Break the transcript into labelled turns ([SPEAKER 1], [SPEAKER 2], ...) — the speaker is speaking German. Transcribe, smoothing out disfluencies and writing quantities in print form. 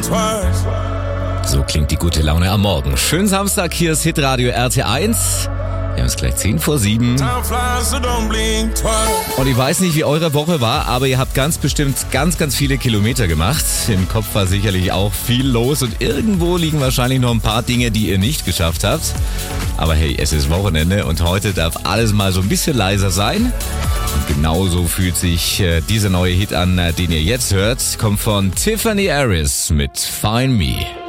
[SPEAKER 1] So klingt die gute Laune am Morgen. Schönen Samstag, hier ist Hitradio RT1. Wir haben es gleich 7:10. Und ich weiß nicht, wie eure Woche war, aber ihr habt ganz bestimmt ganz viele Kilometer gemacht. Im Kopf war sicherlich auch viel los und irgendwo liegen wahrscheinlich noch ein paar Dinge, die ihr nicht geschafft habt. Aber hey, es ist Wochenende und heute darf alles mal so ein bisschen leiser sein. Und genauso fühlt sich dieser neue Hit an, den ihr jetzt hört. Kommt von Tiffany Harris mit Find Me.